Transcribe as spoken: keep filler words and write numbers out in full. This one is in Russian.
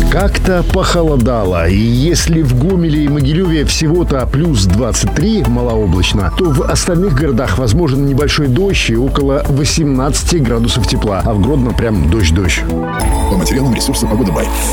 Как-то похолодало, и если в Гомеле и Могилеве всего-то плюс двадцать три, малооблачно, то в остальных городах возможен небольшой дождь и около восемнадцати градусов тепла, а в Гродно прям дождь-дождь. По материалам ресурса «Погода Бай».